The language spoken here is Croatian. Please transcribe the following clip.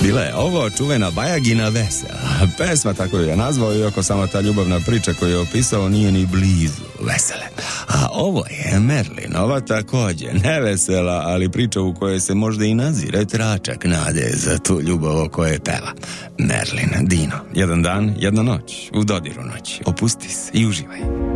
Bila je ovo čuvena Bajagina vesela. Pesma, tako je nazvao, iako sama ta ljubavna priča koju je opisao nije ni blizu vesele. A ovo je Merlinova također nevesela, ali priča u kojoj se možda i nazire tračak nade za tu ljubav o kojoj peva. Merlin, Dino, jedan dan, jedna noć, u dodiru noći. Opusti se i uživaj.